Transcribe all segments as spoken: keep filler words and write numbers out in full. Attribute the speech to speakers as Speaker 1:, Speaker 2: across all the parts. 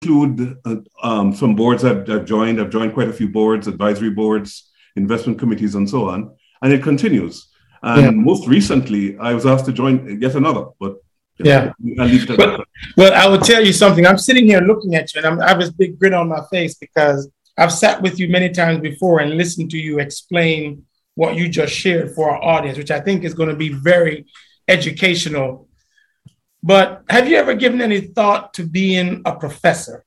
Speaker 1: include uh, um, some boards I've, I've joined. I've joined quite a few boards, advisory boards, investment committees, and so on. And it continues. And
Speaker 2: Yeah.
Speaker 1: most recently, I was asked to join yet another, but you
Speaker 2: Yeah.
Speaker 1: know, I'll leave it at
Speaker 2: But,
Speaker 1: that.
Speaker 2: well, I will tell you something. I'm sitting here looking at you, and I'm, I have this big grin on my face because I've sat with you many times before and listened to you explain what you just shared for our audience, which I think is going to be very educational. But have you ever given any thought to being a professor?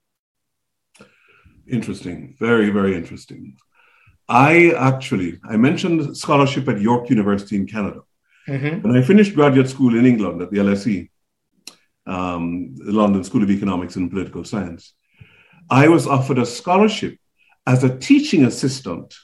Speaker 1: Interesting. Very, very interesting. I actually, I mentioned scholarship at York University in Canada.
Speaker 2: Mm-hmm.
Speaker 1: When I finished graduate school in England at the L S E, um, the London School of Economics and Political Science, I was offered a scholarship as a teaching assistant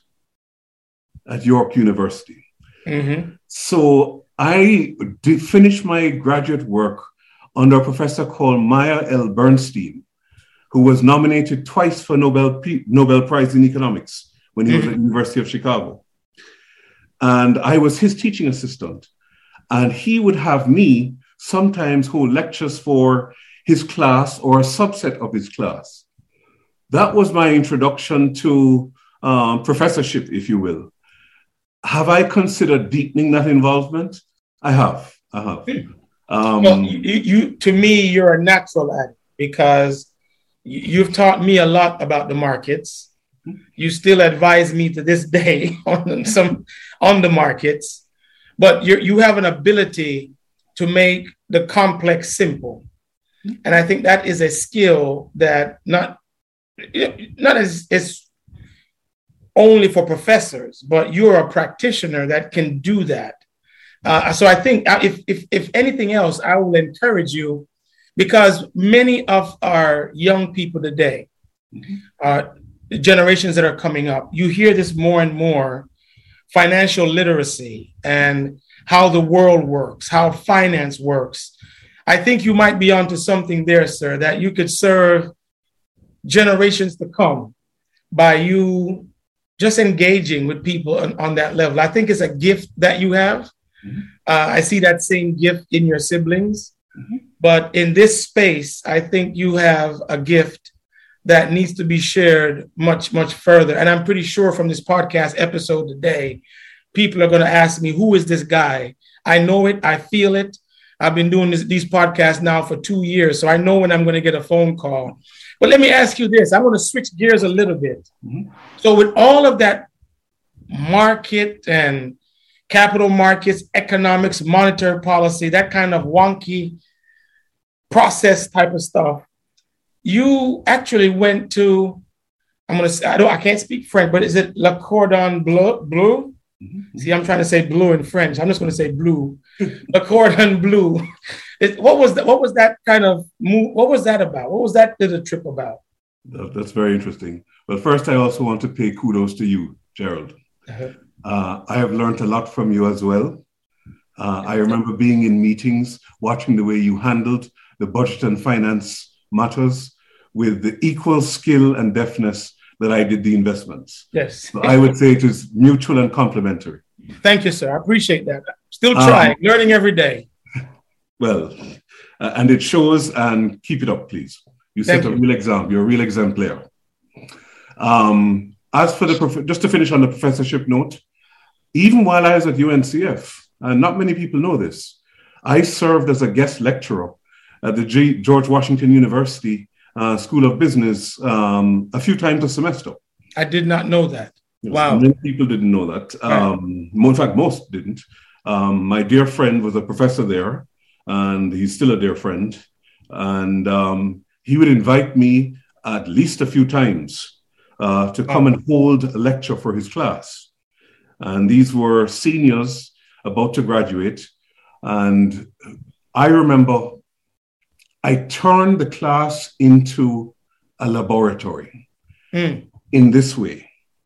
Speaker 1: at York University.
Speaker 2: Mm-hmm.
Speaker 1: So I did finish my graduate work under a professor called Maya L. Bernstein, who was nominated twice for Nobel, P- Nobel Prize in Economics when he mm-hmm. was at the University of Chicago. And I was his teaching assistant. And he would have me sometimes hold lectures for his class or a subset of his class. That was my introduction to um, professorship, if you will. Have I considered deepening that involvement? I have. I have. Um,
Speaker 2: well, you, you, to me, you're a natural at it because you've taught me a lot about the markets. You still advise me to this day on some on the markets, but you you have an ability to make the complex simple, and I think that is a skill that not not as is only for professors, but you're a practitioner that can do that. Uh, so I think if, if if anything else, I will encourage you, because many of our young people today, mm-hmm. uh, the generations that are coming up, you hear this more and more, financial literacy and how the world works, how finance works. I think you might be onto something there, sir, that you could serve generations to come by you just engaging with people on, on that level. I think it's a gift that you have. Mm-hmm. Uh, I see that same gift in your siblings. Mm-hmm. But in this space, I think you have a gift that needs to be shared much, much further. And I'm pretty sure from this podcast episode today, people are going to ask me, who is this guy? I know it. I feel it. I've been doing this, these podcasts now for two years, so I know when I'm going to get a phone call. But let me ask you this. I want to switch gears a little bit. Mm-hmm. So with all of that market and capital markets, economics, monetary policy, that kind of wonky process type of stuff, you actually went to, I'm going to say, I don't, I can't speak French, but is it Le Cordon Bleu? Bleu? Mm-hmm. See, I'm trying to say blue in French. I'm just going to say blue. Le Cordon Bleu. It, what was that? What was that kind of move? What was that about? What was that little trip about?
Speaker 1: That's very interesting. Well, first, I also want to pay kudos to you, Gerald. Uh-huh. Uh, I have learned a lot from you as well. Uh, I remember being in meetings, watching the way you handled the budget and finance matters with the equal skill and deftness that I did the investments.
Speaker 2: Yes.
Speaker 1: So I would say it is mutual and complementary.
Speaker 2: Thank you, sir. I appreciate that. Still trying, um, learning every day.
Speaker 1: Well, uh, and it shows, and keep it up, please. You set a real example. You're a real exemplar. Um, as for the, prof- just to finish on the professorship note, even while I was at U N C F, and not many people know this, I served as a guest lecturer at the G- George Washington University uh, School of Business um, a few times a semester.
Speaker 2: I did not know that.
Speaker 1: Yes,
Speaker 2: wow.
Speaker 1: Many people didn't know that. Um, right. In fact, most didn't. Um, my dear friend was a professor there, and he's still a dear friend. And um, he would invite me at least a few times uh, to come oh. and hold a lecture for his class. And these were seniors about to graduate. And I remember I turned the class into a laboratory mm. in this way.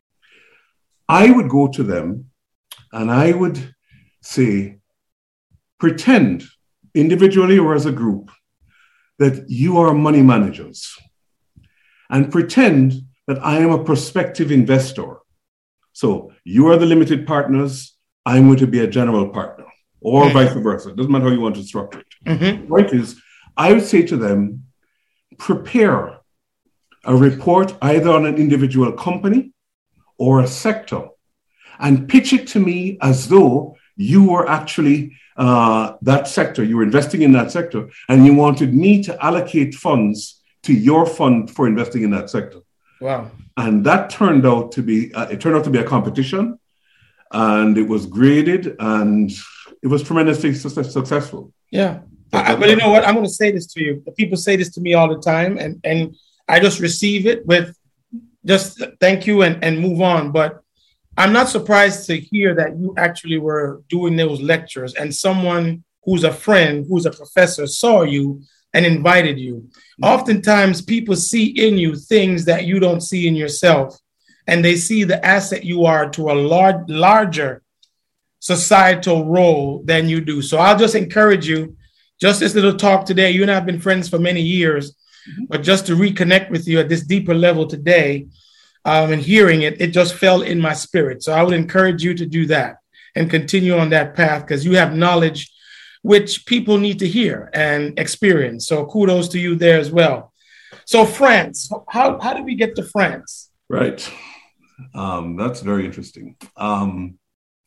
Speaker 1: I would go to them and I would say, pretend individually or as a group that you are money managers, and pretend that I am a prospective investor. So you are the limited partners, I'm going to be a general partner, or mm-hmm. vice versa. It doesn't matter how you want to structure it. Mm-hmm. The point is, I would say to them, prepare a report either on an individual company or a sector and pitch it to me as though you were actually uh, that sector, you were investing in that sector, and you wanted me to allocate funds to your fund for investing in that sector.
Speaker 2: Wow.
Speaker 1: And that turned out to be, uh, it turned out to be a competition, and it was graded, and it was tremendously su- successful.
Speaker 2: Yeah. I, but you know what? I'm going to say this to you. People say this to me all the time, and, and I just receive it with just thank you and, and move on. But I'm not surprised to hear that you actually were doing those lectures and someone who's a friend, who's a professor, saw you and invited you. Oftentimes, people see in you things that you don't see in yourself, and they see the asset you are to a large, larger societal role than you do. So I'll just encourage you, just this little talk today, you and I have been friends for many years, mm-hmm. but just to reconnect with you at this deeper level today, um, and hearing it, it just fell in my spirit. So I would encourage you to do that and continue on that path, because you have knowledge which people need to hear and experience. So kudos to you there as well. So France, how, how did we get to France?
Speaker 1: Right. Um, that's very interesting. Um,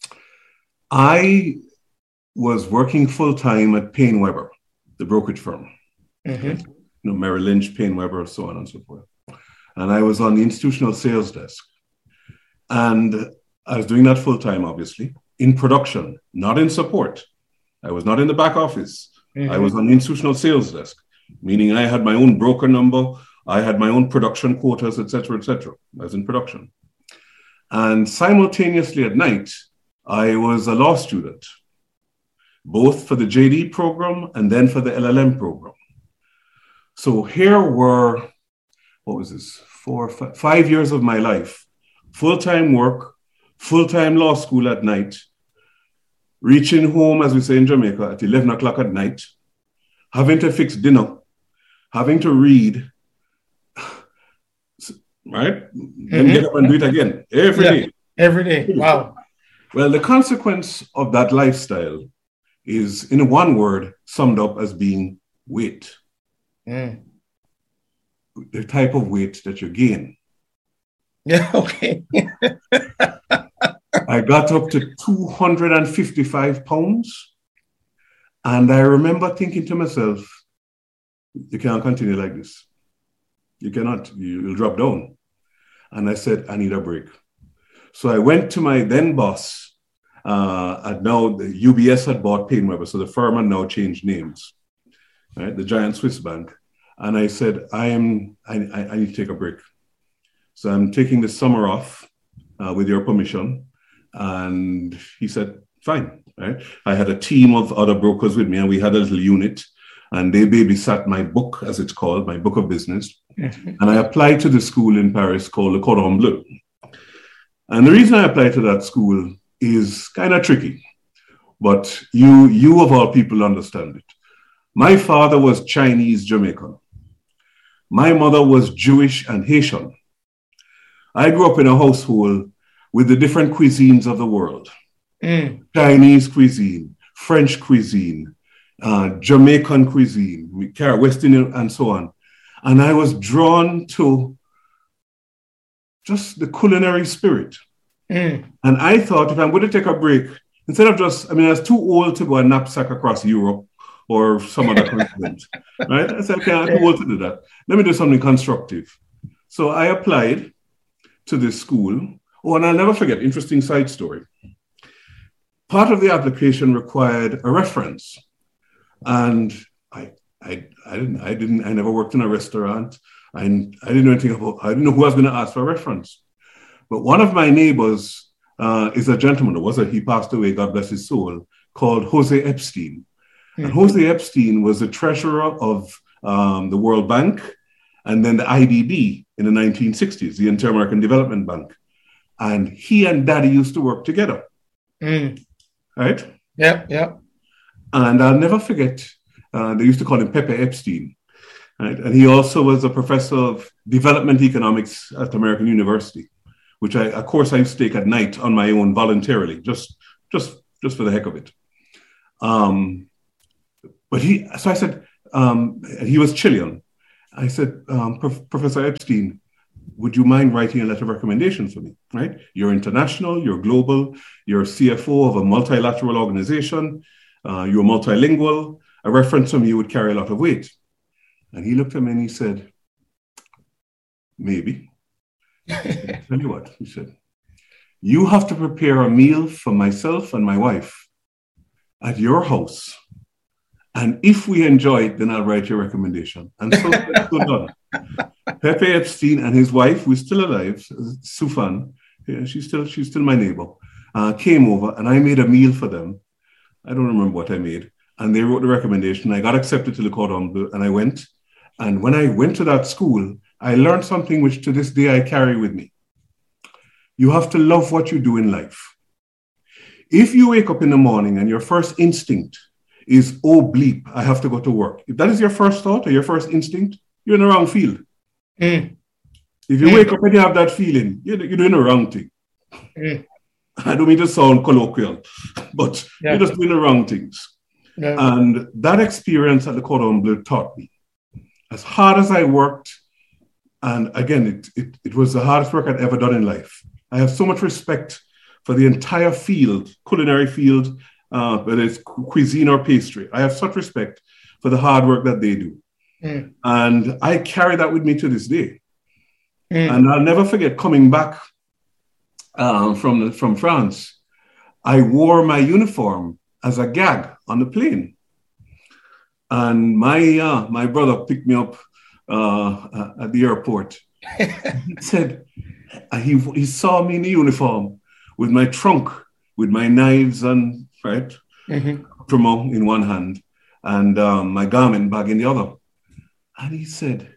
Speaker 1: I was working full-time at Payne Webber, the brokerage firm. Mm-hmm. You know, Merrill Lynch, Payne Webber, so on and so forth. And I was on the institutional sales desk. And I was doing that full-time, obviously, in production, not in support. I was not in the back office. Mm-hmm. I was on the institutional sales desk, meaning I had my own broker number, I had my own production quotas, et cetera, et cetera. I was in production. And simultaneously at night, I was a law student, both for the J D program and then for the L L M program. So here were, what was this, four, five, five years of my life, full-time work, full-time law school at night, reaching home, as we say in Jamaica, at eleven o'clock at night, having to fix dinner, having to read, right? Mm-hmm. Then get up and do it again every yeah, day.
Speaker 2: Every day. Wow.
Speaker 1: Well, the consequence of that lifestyle is, in one word, summed up as being weight. Mm. The type of weight that you gain.
Speaker 2: Yeah, okay.
Speaker 1: I got up to two hundred fifty-five pounds. And I remember thinking to myself, you can't continue like this. You cannot, you'll drop down. And I said, I need a break. So I went to my then boss, uh, and now the U B S had bought Payne Webber, so the firm had now changed names, right? The giant Swiss bank. And I said, I am, I, I, I need to take a break. So I'm taking the summer off uh, with your permission. And he said, fine, right? I had a team of other brokers with me, and we had a little unit, and they babysat my book, as it's called, my book of business. Mm-hmm. And I applied to the school in Paris called Le Cordon Bleu. And the reason I applied to that school is kind of tricky, but you, you of all people understand it. My father was Chinese Jamaican. My mother was Jewish and Haitian. I grew up in a household with the different cuisines of the world. Mm. Chinese cuisine, French cuisine, uh, Jamaican cuisine, West Indian, and so on. And I was drawn to just the culinary spirit. Mm. And I thought, if I'm going to take a break, instead of just, I mean, I was too old to go and knapsack across Europe or some other continent, right? I said, okay, I'm too old to do that. Let me do something constructive. So I applied to this school. Oh, and I'll never forget, interesting side story. Part of the application required a reference. And I, I, I didn't, I didn't, I never worked in a restaurant. I, I didn't know anything about, I didn't know who I was going to ask for a reference. But one of my neighbors uh, is a gentleman, or was a, he passed away, God bless his soul, called Jose Epstein. Mm-hmm. And Jose Epstein was the treasurer of um, the World Bank and then the I D B in the nineteen sixties, the Inter-American Development Bank. And he and Daddy used to work together. Mm. Right?
Speaker 2: Yeah, yeah.
Speaker 1: And I'll never forget, uh, they used to call him Pepe Epstein. Right? And he also was a professor of development economics at American University, which I, of course, I used to take at night on my own voluntarily, just, just, just for the heck of it. Um, but he, so I said, um, he was Chilean. I said, um, Prof- Professor Epstein, would you mind writing a letter of recommendation for me, right? You're international, you're global, you're C F O of a multilateral organization, uh, you're multilingual. A reference from you would carry a lot of weight. And he looked at me and he said, maybe. I said, tell you what, he said, you have to prepare a meal for myself and my wife at your house. And if we enjoy it, then I'll write your recommendation. And so that's so done. Pepe Epstein and his wife, who is still alive, Sufan, yeah, she's still she's still my neighbor, uh, came over and I made a meal for them. I don't remember what I made. And they wrote the recommendation. I got accepted to the Cordon Bleu and I went. And when I went to that school, I learned something which to this day I carry with me. You have to love what you do in life. If you wake up in the morning and your first instinct is, oh, bleep, I have to go to work. If that is your first thought or your first instinct, you're in the wrong field. Mm. If you mm. wake up and you have that feeling, you're, you're doing the wrong thing. Mm. I don't mean to sound colloquial, but yeah. You're just doing the wrong things. Yeah. And that experience at the Cordon Bleu taught me, as hard as I worked, and again, it, it, it was the hardest work I'd ever done in life. I have so much respect for the entire field, culinary field, uh, whether it's cuisine or pastry. I have such respect for the hard work that they do. Mm. And I carry that with me to this day. Mm. And I'll never forget coming back um, from, the, from France. I wore my uniform as a gag on the plane. And my, uh, my brother picked me up uh, at the airport. He said, he, he saw me in the uniform with my trunk, with my knives and, right, mm-hmm. in one hand and um, my garment bag in the other. And he said,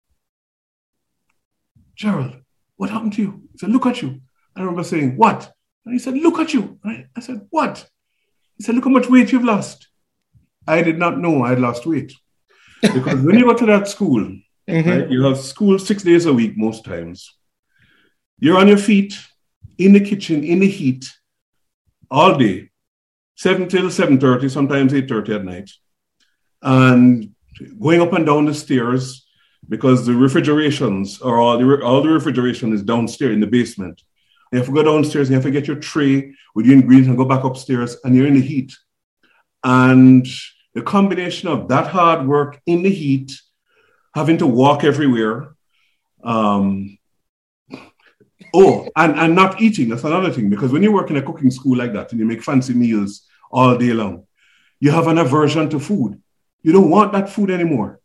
Speaker 1: Gerald, what happened to you? He said, look at you. I remember saying, what? And he said, look at you. I, I said, what? He said, look how much weight you've lost. I did not know I had lost weight. Because when you go to that school, mm-hmm. right, you have school six days a week most times. You're on your feet, in the kitchen, in the heat, all day, seven till seven thirty, sometimes eight thirty at night. And going up and down the stairs, because the refrigerations or all the, all the refrigeration is downstairs in the basement. You have to go downstairs and you have to get your tray with your ingredients and go back upstairs and you're in the heat. And the combination of that hard work in the heat, having to walk everywhere, um, oh, and, and not eating, that's another thing, because when you work in a cooking school like that and you make fancy meals all day long, you have an aversion to food. You don't want that food anymore.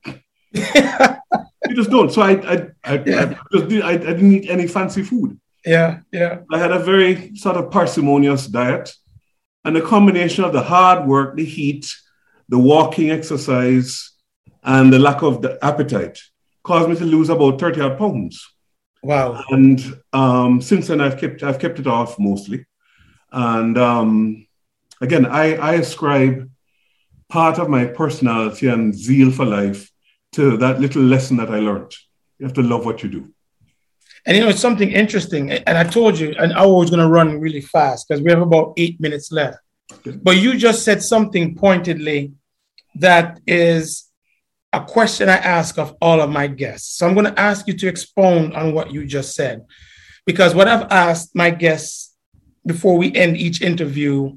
Speaker 1: You just don't. So I, I, I, yeah. I, just did, I, I didn't eat any fancy food.
Speaker 2: Yeah, yeah.
Speaker 1: I had a very sort of parsimonious diet, and the combination of the hard work, the heat, the walking exercise, and the lack of the appetite caused me to lose about thirty odd pounds.
Speaker 2: Wow.
Speaker 1: And um, since then, I've kept I've kept it off mostly. And um, again, I, I ascribe part of my personality and zeal for life to that little lesson that I learned. You have to love what you do.
Speaker 2: And, you know, it's something interesting. And I told you, and I was going to run really fast because we have about eight minutes left. Okay. But you just said something pointedly that is a question I ask of all of my guests. So I'm going to ask you to expound on what you just said. Because what I've asked my guests before we end each interview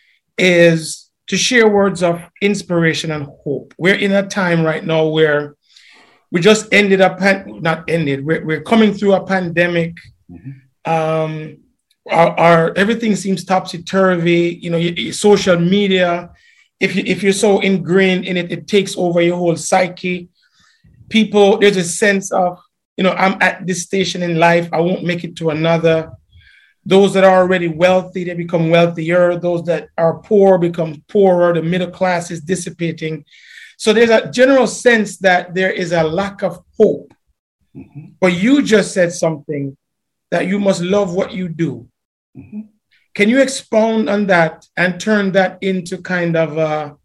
Speaker 2: is to share words of inspiration and hope. We're in a time right now where we just ended up, not ended, we're, we're coming through a pandemic. Mm-hmm. Um, our, our everything seems topsy-turvy. You know, you, you, social media, if, you, if you're so ingrained in it, it takes over your whole psyche. People, there's a sense of, you know, I'm at this station in life, I won't make it to another. Those that are already wealthy, they become wealthier. Those that are poor become poorer. The middle class is dissipating. So there's a general sense that there is a lack of hope. Mm-hmm. But you just said something that you must love what you do. Mm-hmm. Can you expound on that and turn that into kind of a,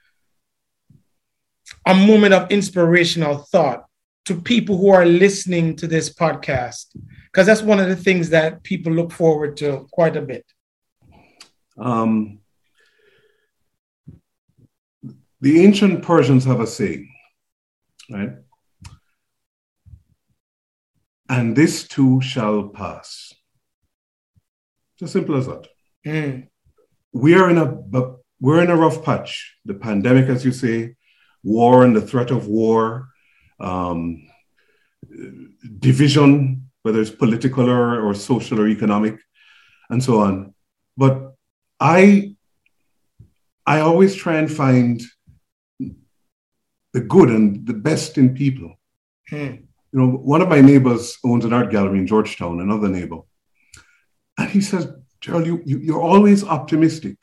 Speaker 2: a moment of inspirational thought to people who are listening to this podcast? Because that's one of the things that people look forward to quite a bit.
Speaker 1: Um, the ancient Persians have a saying, right? and this too shall pass. It's as simple as that.
Speaker 2: Mm.
Speaker 1: We're in a we're in a rough patch. The pandemic, as you say, war and the threat of war, um, division, whether it's political or, or social or economic, and so on. But I, I always try and find the good and the best in people.
Speaker 2: Mm.
Speaker 1: You know, one of my neighbors owns an art gallery in Georgetown, another neighbor. And he says, Gerald, you, you, you're always optimistic.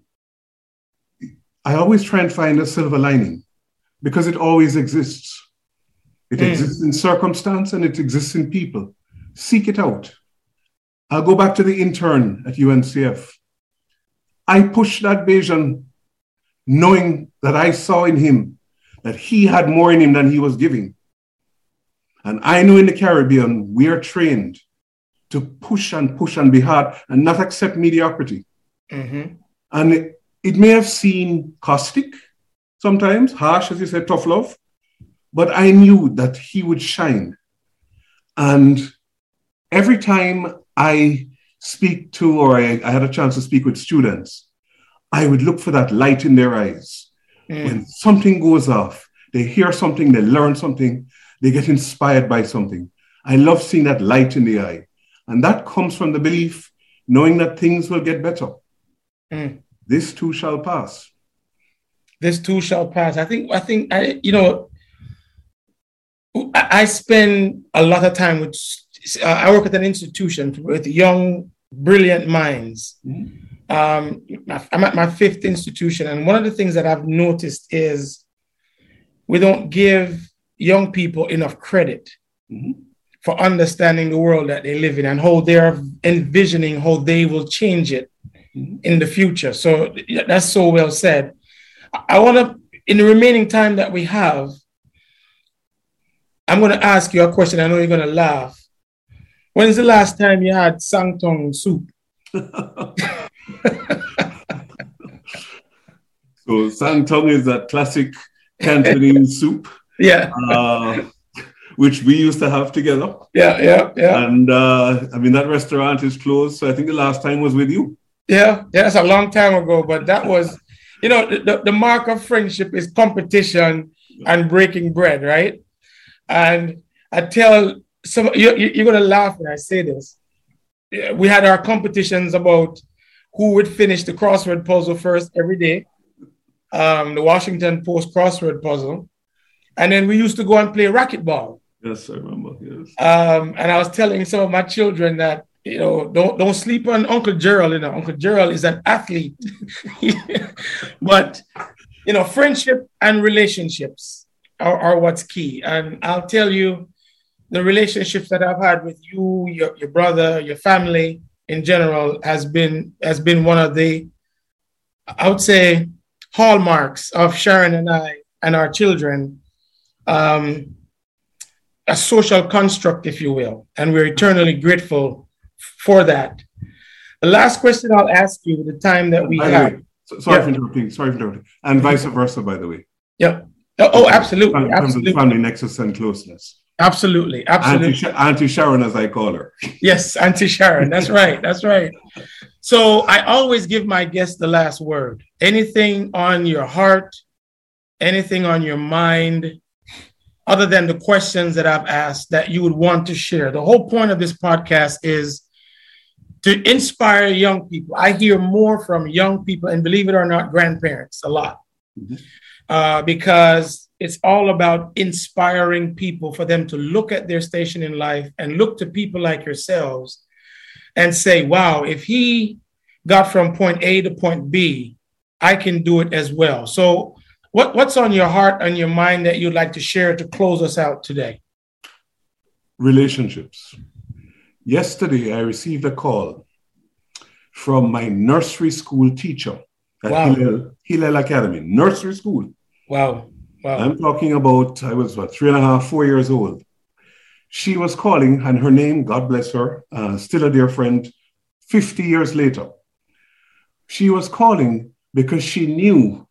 Speaker 1: I always try and find a silver lining because it always exists. It mm. exists in circumstance and it exists in people. Seek it out. I'll go back to the intern at U N C F. I pushed that vision knowing that I saw in him that he had more in him than he was giving. And I know in the Caribbean, we are trained to push and push and be hard and not accept mediocrity.
Speaker 2: Mm-hmm.
Speaker 1: And it, it may have seemed caustic sometimes, harsh, as you said, tough love, but I knew that he would shine. And every time I speak to, or I, I had a chance to speak with students, I would look for that light in their eyes. Mm. When something goes off, they hear something, they learn something, they get inspired by something. I love seeing that light in the eye. And that comes from the belief, knowing that things will get better.
Speaker 2: Mm.
Speaker 1: This too shall pass.
Speaker 2: This too shall pass. I think, I think, I, you know, I spend a lot of time with, uh, I work at an institution with young, brilliant minds. Mm. Um, I'm at my fifth institution. And one of the things that I've noticed is we don't give young people enough credit mm-hmm. for understanding the world that they live in and how they're envisioning how they will change it mm-hmm. in the future. So that's so well said. I want to, in the remaining time that we have, I'm going to ask you a question. I know you're going to laugh. When's the last time you had sangtong soup?
Speaker 1: So sangtong is that classic Cantonese soup.
Speaker 2: Yeah.
Speaker 1: Uh, which we used to have together.
Speaker 2: Yeah, yeah, yeah.
Speaker 1: And uh, I mean, that restaurant is closed. So I think the last time was with you.
Speaker 2: Yeah, yeah, that's a long time ago. But that was, you know, the, the mark of friendship is competition and breaking bread, right? And I tell some, you, you're going to laugh when I say this. We had our competitions about who would finish the crossword puzzle first every day, um, the Washington Post crossword puzzle. And then we used to go and play racquetball.
Speaker 1: Yes, I remember, yes.
Speaker 2: Um, and I was telling some of my children that, you know, don't, don't sleep on Uncle Gerald. You know, Uncle Gerald is an athlete. But, you know, friendship and relationships are, are what's key. And I'll tell you, the relationships that I've had with you, your, your brother, your family in general has been has been one of the, I would say, hallmarks of Sharon and I and our children, um, a social construct, if you will. And we're eternally grateful for that. The last question I'll ask you, the time that we
Speaker 1: by
Speaker 2: have.
Speaker 1: Way, so, sorry yeah. for interrupting, sorry for interrupting. And vice versa, by the way.
Speaker 2: Yeah. Oh, absolutely.
Speaker 1: Family,
Speaker 2: absolutely.
Speaker 1: Family nexus and closeness.
Speaker 2: Absolutely, absolutely.
Speaker 1: Auntie, Auntie Sharon, as I call her.
Speaker 2: Yes, Auntie Sharon. That's right. That's right. So I always give my guests the last word. Anything on your heart, anything on your mind, other than the questions that I've asked that you would want to share. The whole point of this podcast is to inspire young people. I hear more from young people, and believe it or not, grandparents a lot, mm-hmm. uh, because it's all about inspiring people for them to look at their station in life and look to people like yourselves and say, wow, if he got from point A to point B, I can do it as well. So what, what's on your heart and your mind that you'd like to share to close us out today?
Speaker 1: Relationships. Yesterday, I received a call from my nursery school teacher at
Speaker 2: wow.
Speaker 1: Hillel, Hillel Academy, nursery school.
Speaker 2: Wow. Wow.
Speaker 1: I'm talking about, I was what, three and a half, four years old. She was calling, and her name, God bless her, uh, still a dear friend, fifty years later. She was calling because she knew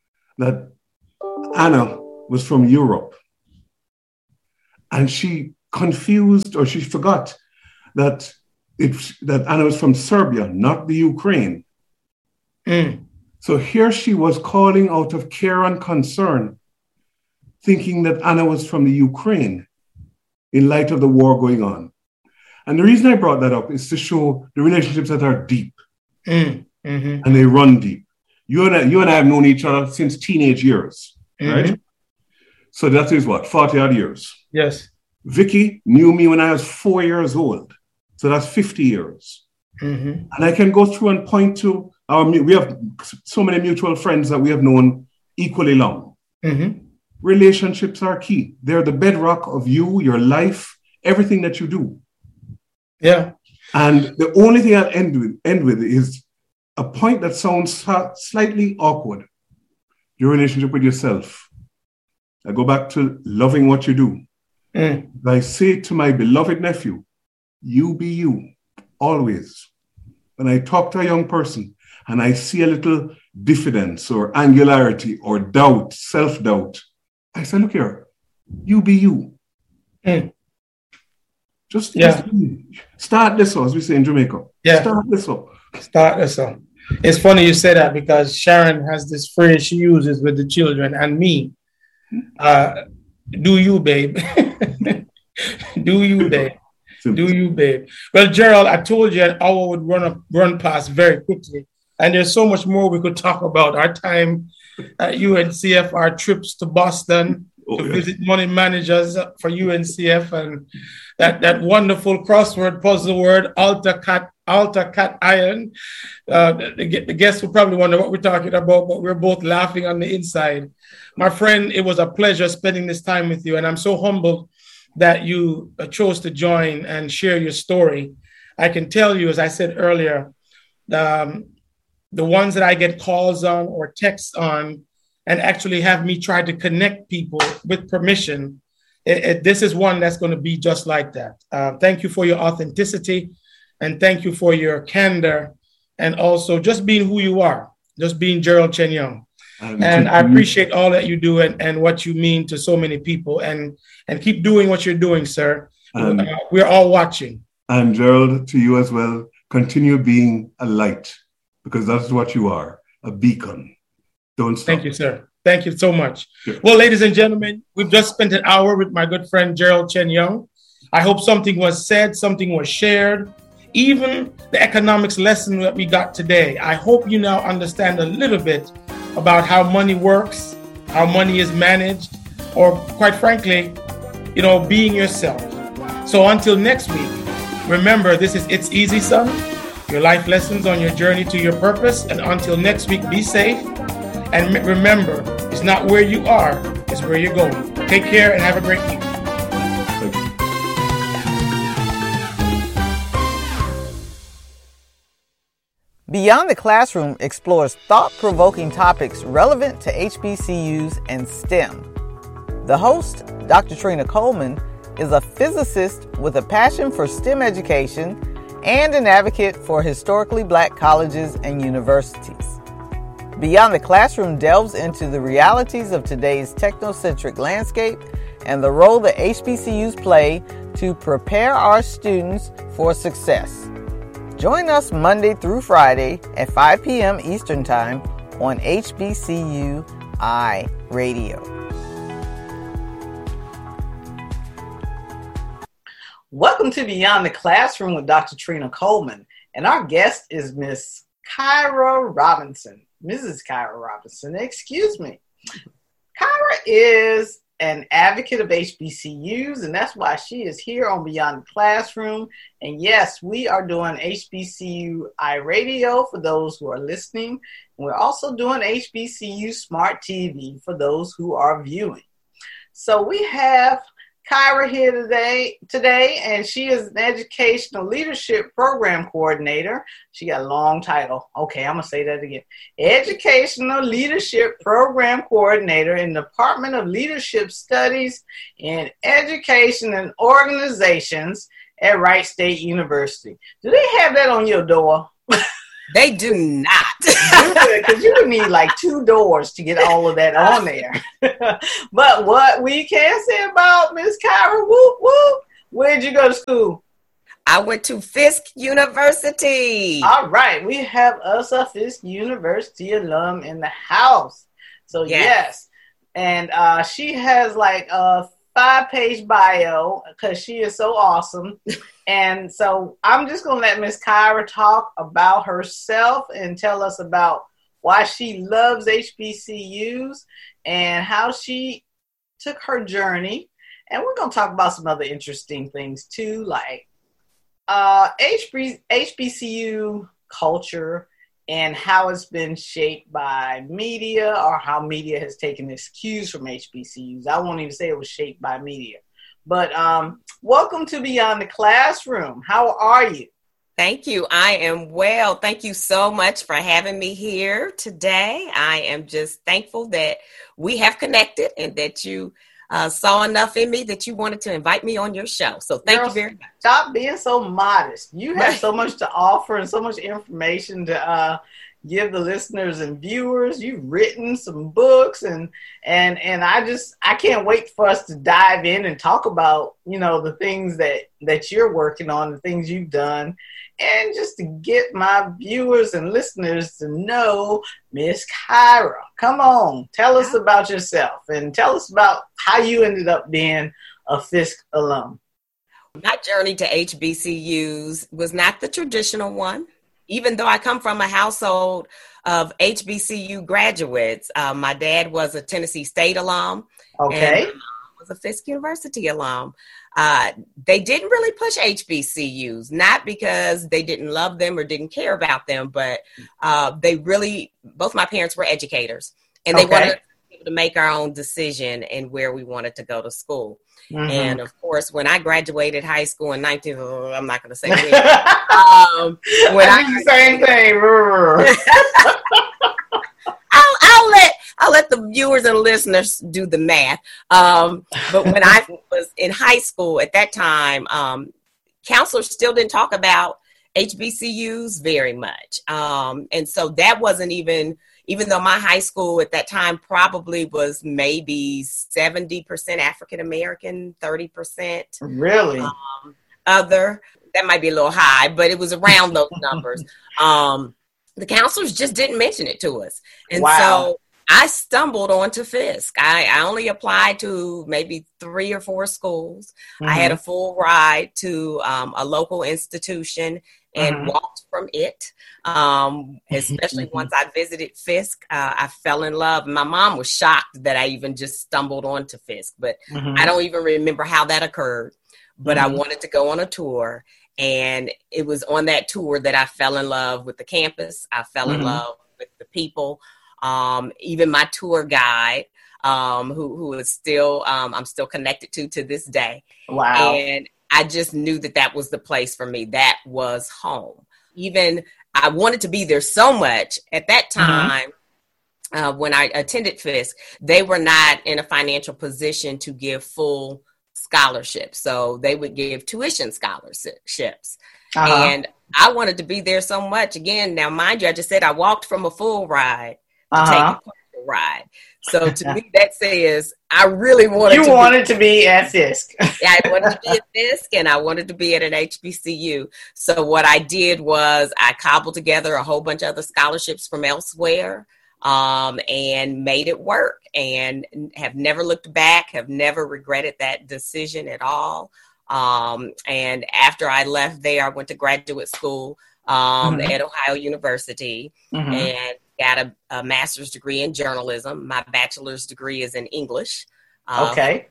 Speaker 1: that Anna was from Europe. And she confused, or she forgot that it that Anna was from Serbia, not the Ukraine.
Speaker 2: Mm.
Speaker 1: So here she was calling out of care and concern, thinking that Anna was from the Ukraine in light of the war going on. And the reason I brought that up is to show the relationships that are deep
Speaker 2: mm. mm-hmm.
Speaker 1: and they run deep. You and I, you and I have known each other since teenage years, mm-hmm. right? So that is what, forty odd years.
Speaker 2: Yes.
Speaker 1: Vicky knew me when I was four years old. So that's fifty years.
Speaker 2: Mm-hmm.
Speaker 1: And I can go through and point to our, we have so many mutual friends that we have known equally long.
Speaker 2: Mm-hmm.
Speaker 1: Relationships are key. They're the bedrock of you, your life, everything that you do.
Speaker 2: Yeah.
Speaker 1: And the only thing I'll end with, end with is a point that sounds slightly awkward. Your relationship with yourself. I go back to loving what you do.
Speaker 2: Mm.
Speaker 1: I say to my beloved nephew, you be you, always. When I talk to a young person and I see a little diffidence or angularity or doubt, self-doubt, I say, look here, you be you.
Speaker 2: Mm.
Speaker 1: Just,
Speaker 2: yeah.
Speaker 1: just start this up, as we say in Jamaica.
Speaker 2: Yeah.
Speaker 1: Start this up.
Speaker 2: Start this up. It's funny you say that because Sharon has this phrase she uses with the children and me. Uh, do you, babe? do you, babe? Do you, babe? Well, Gerald, I told you an hour would run up, run past very quickly. And there's so much more we could talk about. Our time at U N C F, our trips to Boston oh, to yeah. visit money managers for U N C F, and that, that wonderful crossword puzzle word, Alta Cat, Alta Cat Iron. Uh, the, the guests will probably wonder what we're talking about, but we're both laughing on the inside. My friend, it was a pleasure spending this time with you, and I'm so humbled that you chose to join and share your story. I can tell you, as I said earlier, um, the ones that I get calls on or texts on and actually have me try to connect people with permission, it, it, this is one that's going to be just like that. Uh, thank you for your authenticity, and thank you for your candor, and also just being who you are, just being Gerald Chen Young. Um, and I appreciate all that you do and, and what you mean to so many people, and, and keep doing what you're doing, sir. Um, uh, we're all watching.
Speaker 1: And Gerald, to you as well, continue being a light, because that's what you are, a beacon. Don't stop.
Speaker 2: Thank you, sir. Thank you so much. Sure. Well, ladies and gentlemen, we've just spent an hour with my good friend, Gerald Chen Young. I hope something was said, something was shared, even the economics lesson that we got today. I hope you now understand a little bit about how money works, how money is managed, or quite frankly, you know, being yourself. So until next week, remember, this is It's Easy, Son, your life lessons on your journey to your purpose. And until next week, be safe. And remember, it's not where you are, it's where you're going. Take care and have a great week.
Speaker 3: Beyond the Classroom explores thought-provoking topics relevant to H B C Us and STEM. The host, Doctor Trina Coleman, is a physicist with a passion for STEM education and an advocate for historically Black colleges and universities. Beyond the Classroom delves into the realities of today's technocentric landscape and the role that H B C Us play to prepare our students for success. Join us Monday through Friday at five p.m. Eastern Time on H B C U I Radio. Welcome to Beyond the Classroom with Doctor Trina Coleman, and our guest is Miss Kyra Robinson. Missus Kyra Robinson, excuse me. Kyra is an advocate of H B C Us, and that's why she is here on Beyond the Classroom. And yes, we are doing H B C U iRadio for those who are listening. And we're also doing H B C U Smart T V for those who are viewing. So we have Kyra here today, today, and she is an educational leadership program coordinator. She got a long title. Okay, I'm going to say that again. Educational leadership program coordinator in the Department of Leadership Studies in Education and Organizations at Wright State University. Do they have that on your door?
Speaker 4: They do not.
Speaker 3: Because you would need like two doors to get all of that on there. But what we can say about Miss Kyra, whoop, whoop, Where'd you go to school?
Speaker 4: I went to Fisk University.
Speaker 3: All right. We have us a Fisk University alum in the house. So, yes. yes. And uh, she has like a five-page bio because she is so awesome. And so I'm just going to let Miss Kyra talk about herself and tell us about why she loves H B C Us and how she took her journey. And we're going to talk about some other interesting things too, like uh, H B C U culture and how it's been shaped by media or how media has taken its cues from H B C Us. I won't even say it was shaped by media. But um, welcome to Beyond the Classroom. How are you?
Speaker 4: Thank you. I am well. Thank you so much for having me here today. I am just thankful that we have connected and that you uh, saw enough in me that you wanted to invite me on your show. So thank Girl, you very much.
Speaker 3: Stop being so modest. You have so much to offer and so much information to uh, give the listeners and viewers. You've written some books and and and I just I can't wait for us to dive in and talk about, you know, the things that that you're working on, the things you've done, and just to get my viewers and listeners to know Miss Kyra. Come on, tell us about yourself and tell us about how you ended up being a Fisk alum.
Speaker 4: My journey to H B C Us was not the traditional one. Even though I come from a household of H B C U graduates, uh, my dad was a Tennessee State alum.
Speaker 3: Okay.
Speaker 4: And my mom was a Fisk University alum. Uh, they didn't really push H B C Us, not because they didn't love them or didn't care about them, but uh, they really, both my parents were educators, and they
Speaker 3: okay.
Speaker 4: wanted to make our own decision and where we wanted to go to school. Mm-hmm. And of course, when I graduated high school in nineteen, oh, I'm not going to say when. um, when
Speaker 3: I, I did the same thing.
Speaker 4: I'll, I'll let I'll let the viewers and listeners do the math. Um, but when I was in high school at that time, um, counselors still didn't talk about H B C Us very much, um, and so that wasn't even. Even though my high school at that time probably was maybe seventy percent African-American, thirty percent
Speaker 3: really
Speaker 4: um, other. That might be a little high, but it was around those numbers. Um, the counselors just didn't mention it to us. And wow. so I stumbled onto Fisk. I, I only applied to maybe three or four schools. Mm-hmm. I had a full ride to um, a local institution and mm-hmm. walked from it. Um, especially once I visited Fisk, uh, I fell in love. My mom was shocked that I even just stumbled onto Fisk, but mm-hmm. I don't even remember how that occurred. But mm-hmm. I wanted to go on a tour, and it was on that tour that I fell in love with the campus. I fell mm-hmm. in love with the people. Um, even my tour guide, um, who who is still um, I'm still connected to to this day.
Speaker 3: Wow!
Speaker 4: And I just knew that that was the place for me. That was home. Even I wanted to be there so much at that time. Mm-hmm. uh, when I attended Fisk, they were not in a financial position to give full scholarships. So they would give tuition scholarships. Uh-huh. And I wanted to be there so much. Again, now, mind you, I just said I walked from a full ride to uh-huh. take a partial ride. So to me, that says I really wanted
Speaker 3: you
Speaker 4: to
Speaker 3: wanted
Speaker 4: be,
Speaker 3: to be at Fisk.
Speaker 4: I wanted to be at Fisk, and I wanted to be at an H B C U. So what I did was I cobbled together a whole bunch of other scholarships from elsewhere, um, and made it work, and have never looked back, have never regretted that decision at all. Um, and after I left there, I went to graduate school um, mm-hmm. at Ohio University, mm-hmm. and got a, a master's degree in journalism. My bachelor's degree is in English.
Speaker 3: Uh, okay.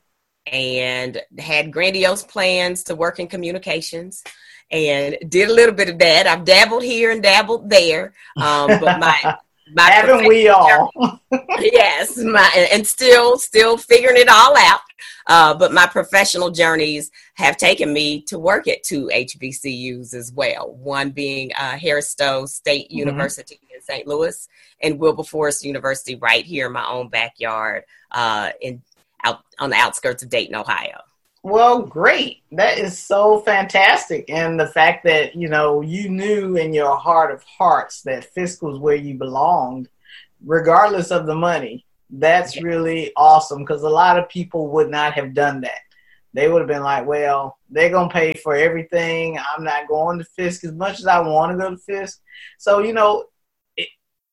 Speaker 4: And had grandiose plans to work in communications, and did a little bit of that. I've dabbled here and dabbled there. Um, but my, my
Speaker 3: haven't we all?
Speaker 4: Yes. My, and still, still figuring it all out. Uh, but my professional journeys have taken me to work at two H B C Us as well. One being uh, Harris Stowe State mm-hmm. University in Saint Louis, and Wilberforce University right here in my own backyard uh, in out on the outskirts of Dayton, Ohio.
Speaker 3: Well, great. That is so fantastic. And the fact that, you know, you knew in your heart of hearts that Fisk was where you belonged, regardless of the money. That's really awesome, because a lot of people would not have done that. they would have been like, well, they're going to pay for everything. I'm not going to Fisk as much as I want to go to Fisk. So, you know, it,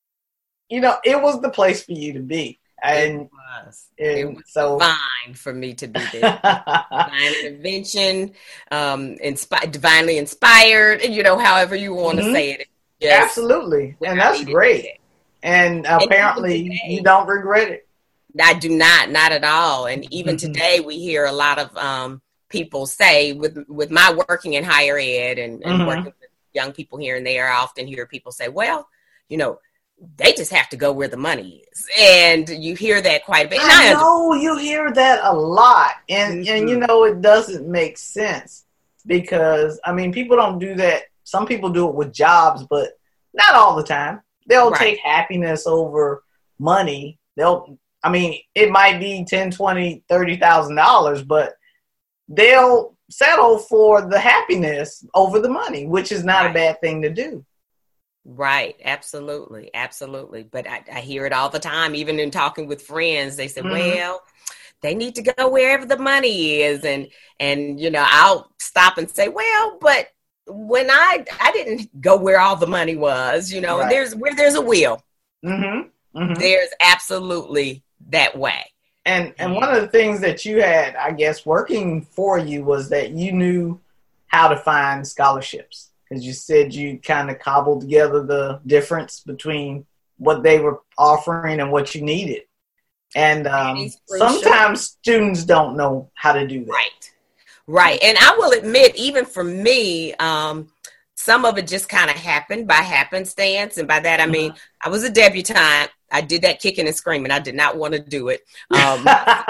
Speaker 3: you know, it was the place for you to be. And,
Speaker 4: it was.
Speaker 3: And
Speaker 4: it was
Speaker 3: so
Speaker 4: fine for me to be there. Divine intervention, um, inspi- divinely inspired, you know, however you want to mm-hmm. say it.
Speaker 3: Yes. Absolutely. And that's great. And apparently and you don't regret it.
Speaker 4: I do not, not at all. And even mm-hmm. today we hear a lot of um, people say with with my working in higher ed and, and mm-hmm. working with young people here and there, I often hear people say, well, you know, they just have to go where the money is. And you hear that quite a bit.
Speaker 3: I, I know you hear that a lot. And, mm-hmm. and, you know, it doesn't make sense because, I mean, people don't do that. Some people do it with jobs, but not all the time. They'll right. take happiness over money. They'll, I mean, it might be ten, twenty, thirty thousand dollars, but they'll settle for the happiness over the money, which is not right. a bad thing to do.
Speaker 4: Right. Absolutely. Absolutely. But I, I hear it all the time, even in talking with friends. They say, mm-hmm. well, they need to go wherever the money is. And, and, you know, I'll stop and say, well, but when I, I didn't go where all the money was, you know, right. and there's where there's a will,
Speaker 3: mm-hmm. Mm-hmm.
Speaker 4: there's absolutely that way.
Speaker 3: And, and one of the things that you had, I guess, working for you was that you knew how to find scholarships. Because you said you kind of cobbled together the difference between what they were offering and what you needed. And um, sometimes students don't know how to do that.
Speaker 4: Right. Right. And I will admit, even for me, um, some of it just kind of happened by happenstance. And by that, I mean, I was a debutante. I did that kicking and screaming. I did not want to do it. Um,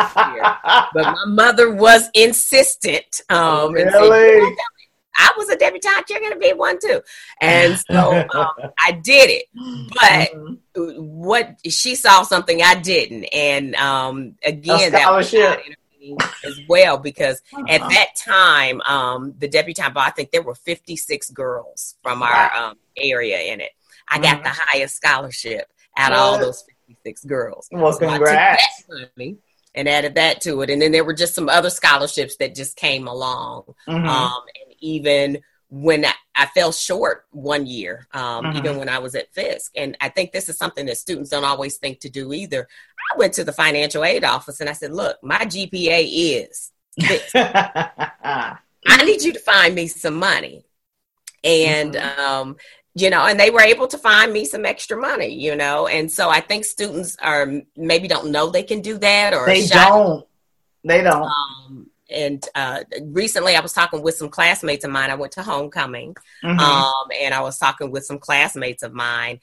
Speaker 4: but my mother was insistent. Um,
Speaker 3: really?
Speaker 4: And said, I was a debutante. You're going to be one too. And so um, I did it. But mm-hmm. what she saw something I didn't. And um, again, that was as well, because uh-huh. at that time, um, the debutante ball, I think there were fifty-six girls from our wow. um, area in it. I mm-hmm. got the highest scholarship out of all those fifty-six girls.
Speaker 3: Well, so congrats.
Speaker 4: I took that money and added that to it. And then there were just some other scholarships that just came along. Mm-hmm. Um, and even when I, I fell short one year, um, mm-hmm. even when I was at Fisk. And I think this is something that students don't always think to do either. I went to the financial aid office and I said, look, my G P A is this. I need you to find me some money. And, mm-hmm. um, you know, and they were able to find me some extra money, you know. And so I think students are maybe don't know they can do that, or
Speaker 3: they don't. They don't.
Speaker 4: Um, and uh, recently I was talking with some classmates of mine. I went to homecoming, mm-hmm. um, and I was talking with some classmates of mine,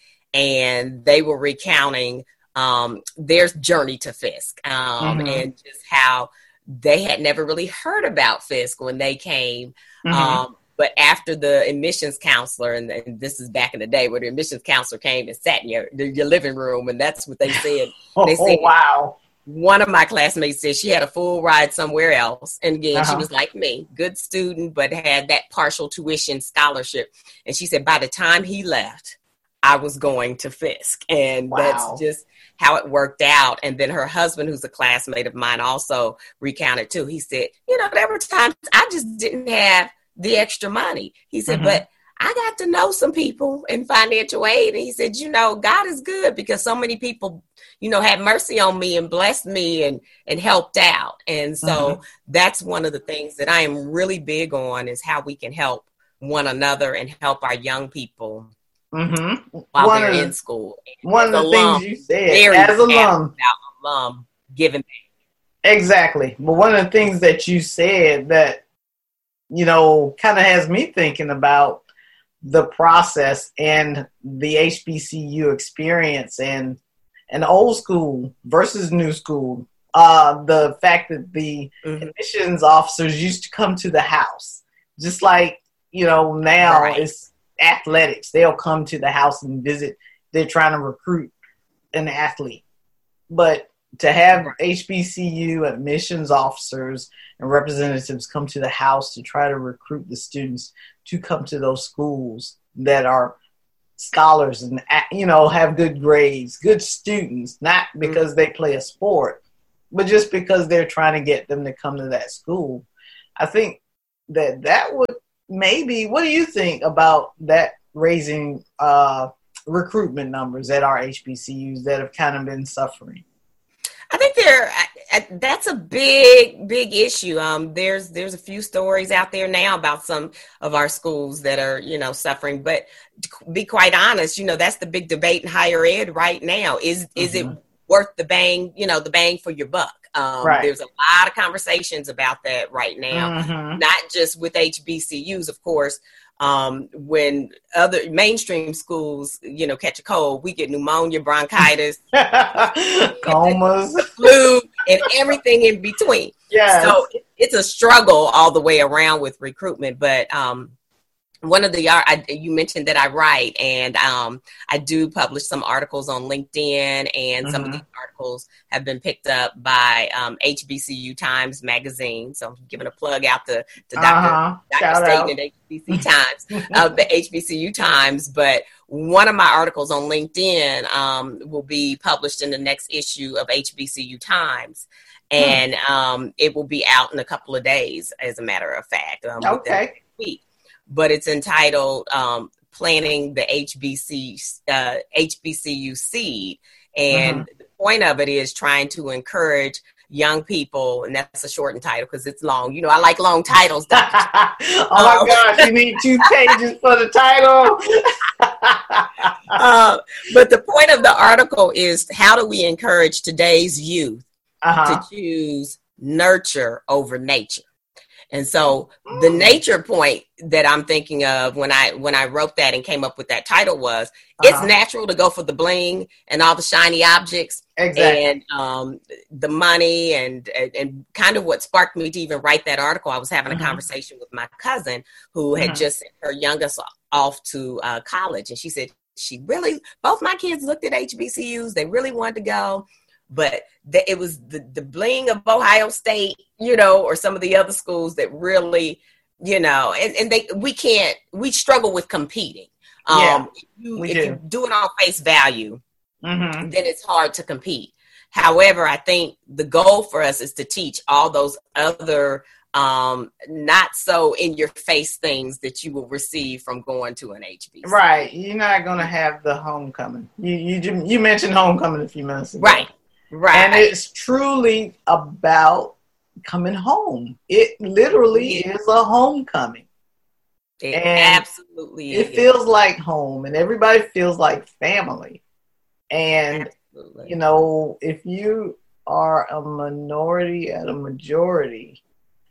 Speaker 4: and they were recounting um, their journey to Fisk, um, mm-hmm. and just how they had never really heard about Fisk when they came. Mm-hmm. Um, But after the admissions counselor, and, and this is back in the day where the admissions counselor came and sat in your, your living room, and that's what they said.
Speaker 3: oh,
Speaker 4: they said,
Speaker 3: oh, wow.
Speaker 4: One of my classmates said she had a full ride somewhere else. And again, uh-huh. she was like me, good student, but had that partial tuition scholarship. And she said, by the time he left, I was going to Fisk. And wow. that's just how it worked out. And then her husband, who's a classmate of mine, also recounted too. He said, you know, there were times I just didn't have the extra money. He said, mm-hmm. but I got to know some people in financial aid. And he said, you know, God is good because so many people, you know, had mercy on me and blessed me and, and helped out. And so mm-hmm. that's one of the things that I am really big on is how we can help one another and help our young people
Speaker 3: mm-hmm.
Speaker 4: while
Speaker 3: one
Speaker 4: they're
Speaker 3: of,
Speaker 4: in school.
Speaker 3: One of the alum, things you said as alum,
Speaker 4: alum giving back.
Speaker 3: Exactly. But one of the things that you said that, you know, kind of has me thinking about the process and the H B C U experience and an old school versus new school. Uh, the fact that the mm-hmm. admissions officers used to come to the house, just like, you know, now right. it's athletics. They'll come to the house and visit. They're trying to recruit an athlete. But to have H B C U admissions officers and representatives come to the house to try to recruit the students to come to those schools that are scholars and, you know, have good grades, good students, not because they play a sport, but just because they're trying to get them to come to that school. I think that that would maybe, what do you think about that raising uh, recruitment numbers at our H B C Us that have kind of been suffering?
Speaker 4: I think there, that's a big, big issue. Um, there's there's a few stories out there now about some of our schools that are, you know, suffering. But to be quite honest, you know, that's the big debate in higher ed right now. Is mm-hmm. is it worth the bang, you know, the bang for your buck? Um, right. There's a lot of conversations about that right now, mm-hmm. not just with H B C Us, of course. Um, when other mainstream schools, you know, catch a cold, we get pneumonia, bronchitis,
Speaker 3: comas,
Speaker 4: flu, and everything in between.
Speaker 3: Yeah.
Speaker 4: So it's a struggle all the way around with recruitment. But um, one of the, I, you mentioned that I write, and um, I do publish some articles on LinkedIn, and mm-hmm. some of these articles have been picked up by um, H B C U Times Magazine. So I'm giving a plug out to, to Doctor
Speaker 3: Uh-huh.
Speaker 4: Doctor Staten and H B C Times, uh, the H B C U Times. But one of my articles on LinkedIn um, will be published in the next issue of H B C U Times. And hmm. um, it will be out in a couple of days, as a matter of fact. Um,
Speaker 3: okay.
Speaker 4: Week. But it's entitled um, Planting the H B C, uh, H B C U Seed. And mm-hmm. the point of it is trying to encourage young people, and that's a shortened title because it's long. You know, I like long titles.
Speaker 3: Oh my um, gosh, you need two pages for the title.
Speaker 4: uh, but the point of the article is, how do we encourage today's youth uh-huh. to choose nurture over nature? And so the nature point that I'm thinking of when I when I wrote that and came up with that title was, uh-huh. it's natural to go for the bling and all the shiny objects.
Speaker 3: Exactly.
Speaker 4: And um, the money and, and and kind of what sparked me to even write that article. I was having uh-huh. a conversation with my cousin who had uh-huh. just sent her youngest off to uh, college. And she said, she really, both my kids looked at H B C Us. They really wanted to go. But the, it was the, the bling of Ohio State, you know, or some of the other schools that really, you know, and, and they we can't, we struggle with competing. Um,
Speaker 3: yeah,
Speaker 4: if you,
Speaker 3: we
Speaker 4: if
Speaker 3: do.
Speaker 4: you do it on face value,
Speaker 3: mm-hmm.
Speaker 4: then it's hard to compete. However, I think the goal for us is to teach all those other um, not so in your face things that you will receive from going to an H B C.
Speaker 3: Right. You're not going to have the homecoming. You, you, you mentioned homecoming a few minutes ago.
Speaker 4: Right. Right.
Speaker 3: And it's truly about coming home. It literally yeah. is a homecoming.
Speaker 4: It and absolutely
Speaker 3: it
Speaker 4: is.
Speaker 3: feels like home, and everybody feels like family. And, absolutely. You know, if you are a minority at a majority,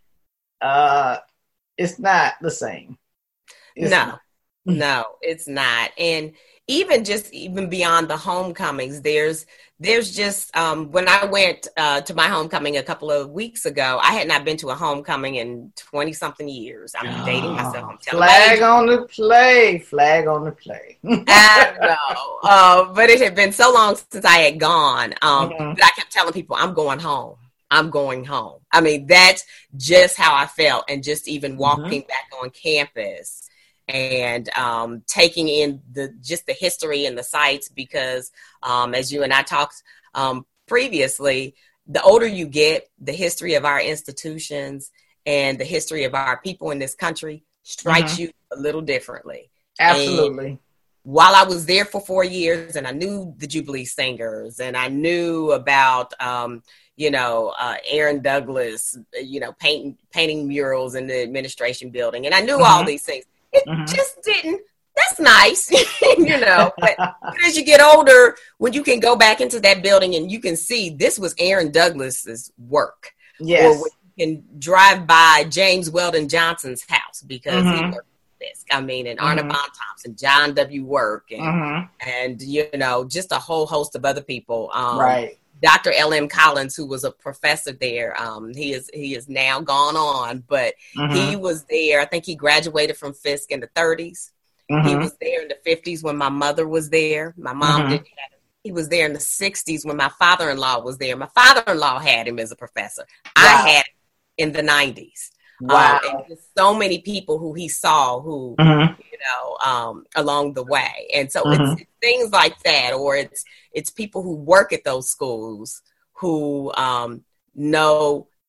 Speaker 3: uh, it's not the same. It's
Speaker 4: no,
Speaker 3: not.
Speaker 4: no, it's not. And even just even beyond the homecomings, there's there's just um, when I went uh, to my homecoming a couple of weeks ago, I had not been to a homecoming in twenty something years. I'm oh, dating myself. I'm telling
Speaker 3: flag on the play, flag on the play.
Speaker 4: I know, uh, but it had been so long since I had gone um,
Speaker 3: mm-hmm.
Speaker 4: that I kept telling people, "I'm going home. I'm going home." I mean, that's just how I felt, and just even walking mm-hmm. back on campus. And um, taking in the just the history and the sites, because um, as you and I talked um, previously, the older you get, the history of our institutions and the history of our people in this country strikes mm-hmm. you a little differently.
Speaker 3: Absolutely.
Speaker 4: And while I was there for four years and I knew the Jubilee Singers and I knew about, um, you know, uh, Aaron Douglas, you know, painting, painting murals in the administration building. And I knew mm-hmm. all these things. It mm-hmm. just didn't. That's nice, you know. But, but as you get older, when you can go back into that building and you can see this was Aaron Douglas's work,
Speaker 3: yes,
Speaker 4: or when you can drive by James Weldon Johnson's house because
Speaker 3: mm-hmm.
Speaker 4: he worked at this. I mean, and
Speaker 3: mm-hmm.
Speaker 4: Arna Von Thompson, John W. Work, and
Speaker 3: mm-hmm.
Speaker 4: and you know, just a whole host of other people. Um,
Speaker 3: right.
Speaker 4: Doctor L M Collins, who was a professor there, um, he is he is now gone on, but
Speaker 3: mm-hmm.
Speaker 4: he was there. I think he graduated from Fisk in the thirties.
Speaker 3: Mm-hmm.
Speaker 4: He was there in the fifties when my mother was there. My mom
Speaker 3: mm-hmm.
Speaker 4: didn't have him. He was there in the sixties when my father-in-law was there. My father-in-law had him as a professor. Wow. I had him in the nineties.
Speaker 3: Wow.
Speaker 4: Um, and just so many people who he saw who,
Speaker 3: mm-hmm.
Speaker 4: you know, um, along the way. And so
Speaker 3: mm-hmm.
Speaker 4: it's, it's things like that, or it's it's people who work at those schools who um, know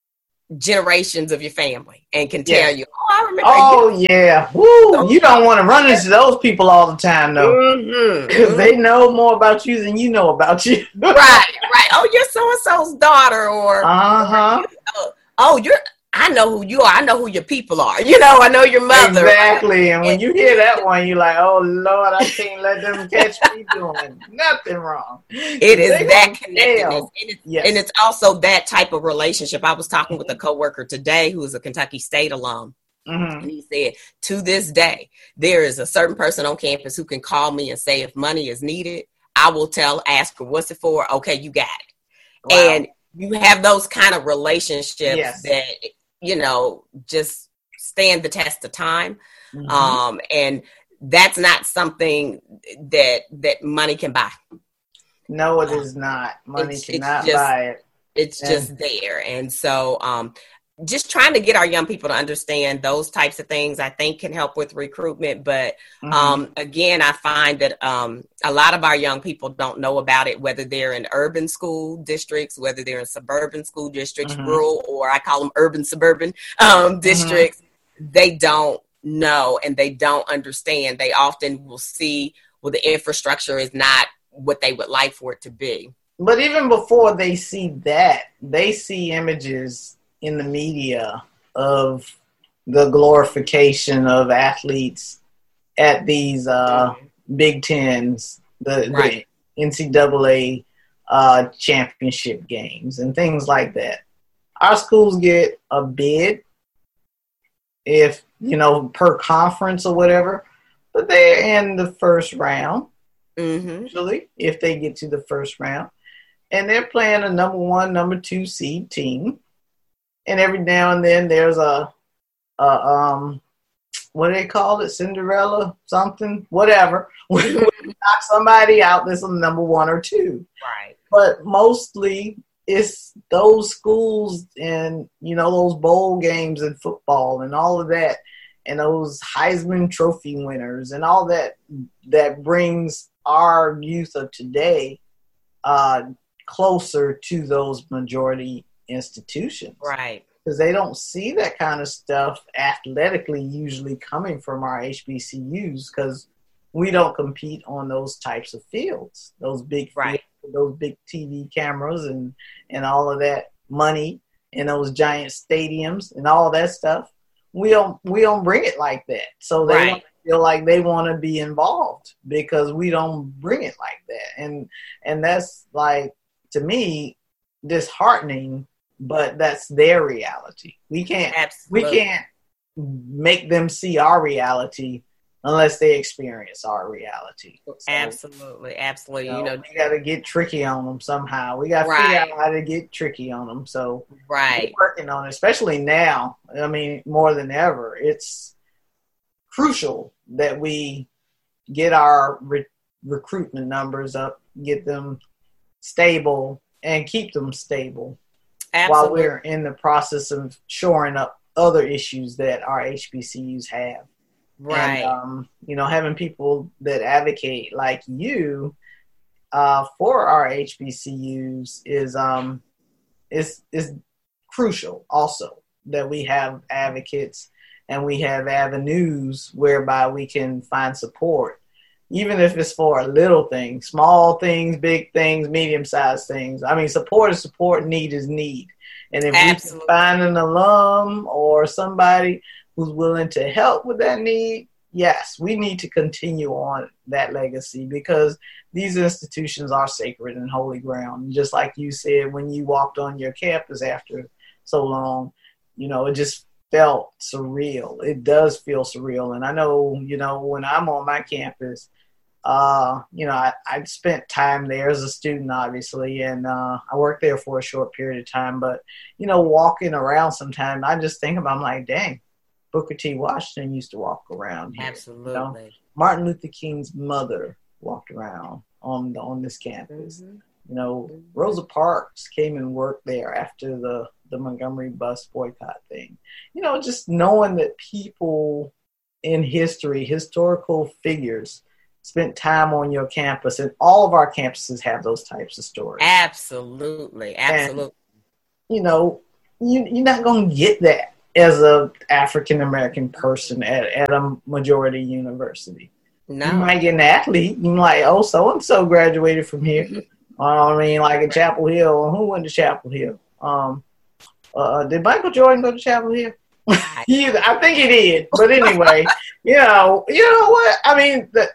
Speaker 4: generations of your family and can tell
Speaker 3: yes.
Speaker 4: you, oh, I remember.
Speaker 3: Oh, yeah. Woo. You don't want to run into those people all the time, though. Because mm-hmm. they know more about you than you know about you.
Speaker 4: Right, right. Oh, you're so-and-so's daughter. Or,
Speaker 3: uh-huh.
Speaker 4: or you know, oh, you're, I know who you are. I know who your people are. You know, I know your mother.
Speaker 3: Exactly. And when you hear that one, you're like, oh, Lord, I can't let them catch me doing nothing wrong.
Speaker 4: It is that connectedness. And it's,
Speaker 3: yes.
Speaker 4: and it's also that type of relationship. I was talking with a coworker today who is a Kentucky State alum. Mm-hmm. And he said, to this day, there is a certain person on campus who can call me and say, if money is needed, I will tell, ask her, what's it for? Okay, you got it. Wow. And you have those kind of relationships yes. that, you know, just stand the test of time. Mm-hmm. Um, and that's not something that that money can buy.
Speaker 3: No, it is not. Money it's, cannot
Speaker 4: it's just,
Speaker 3: buy it.
Speaker 4: It's and- just there. And so um, just trying to get our young people to understand those types of things, I think, can help with recruitment. But mm-hmm. um, again, I find that um, a lot of our young people don't know about it, whether they're in urban school districts, whether they're in suburban school districts, mm-hmm. rural, or I call them urban suburban um, districts. Mm-hmm. They don't know and they don't understand. They often will see, well, the infrastructure is not what they would like for it to be.
Speaker 3: But even before they see that, they see images in the media of the glorification of athletes at these uh, Big Tens, the, right. the N C double A uh, championship games and things like that. Our schools get a bid if, you know, per conference or whatever, but they're in the first round, mm-hmm. usually, if they get to the first round. And they're playing a number one, number two seed team. And every now and then there's a, a um, what do they call it? Cinderella something, whatever. We knock somebody out that's a number one or two.
Speaker 4: Right.
Speaker 3: But mostly it's those schools and, you know, those bowl games in football and all of that, and those Heisman Trophy winners and all that, that brings our youth of today uh, closer to those majority institutions.
Speaker 4: Right.
Speaker 3: Because they don't see that kind of stuff athletically usually coming from our H B C Us, because we don't compete on those types of fields, those big
Speaker 4: right.
Speaker 3: fields, those big T V cameras and, and all of that money and those giant stadiums and all that stuff. We don't we don't bring it like that. So they
Speaker 4: right.
Speaker 3: don't feel like they want to be involved because we don't bring it like that. And and that's, like, to me, disheartening, but that's their reality. We can't Absolutely. we can't make them see our reality unless they experience our reality. So,
Speaker 4: absolutely, absolutely. You know,
Speaker 3: you know we got to get tricky on them somehow. We got to right. figure out how to get tricky on them. So
Speaker 4: right,
Speaker 3: we're working on it, especially now. I mean, more than ever, it's crucial that we get our re- recruitment numbers up, get them stable, and keep them stable. Absolutely. While we're in the process of shoring up other issues that our H B C Us have.
Speaker 4: Right.
Speaker 3: And, um, you know, having people that advocate like you uh, for our H B C Us is um is is crucial also, that we have advocates and we have avenues whereby we can find support, even if it's for a little thing, small things, big things, medium-sized things. I mean, support is support, need is need. And if Absolutely. we can find an alum or somebody who's willing to help with that need, yes, we need to continue on that legacy, because these institutions are sacred and holy ground. And just like you said, when you walked on your campus after so long, you know, it just felt surreal. It does feel surreal. And I know, you know, when I'm on my campus, uh, you know, I, I spent time there as a student, obviously, and uh, I worked there for a short period of time. But, you know, walking around sometimes, I just think about, I'm like, dang, Booker T. Washington used to walk around here.
Speaker 4: Absolutely.
Speaker 3: You know? Martin Luther King's mother walked around on the, on this campus. Mm-hmm. You know, mm-hmm. Rosa Parks came and worked there after the, the Montgomery bus boycott thing. You know, just knowing that people in history, historical figures, spent time on your campus, and all of our campuses have those types of stories.
Speaker 4: Absolutely. Absolutely.
Speaker 3: And, you know, you, you're not going to get that as a African American person at, at a majority university. No. You might get an athlete. You might, oh, so and so graduated from here. Mm-hmm. Uh, I mean, like at Chapel Hill. Who went to Chapel Hill? Um, uh, did Michael Jordan go to Chapel Hill? he, I think he did. But anyway, you know, you know what? I mean, the,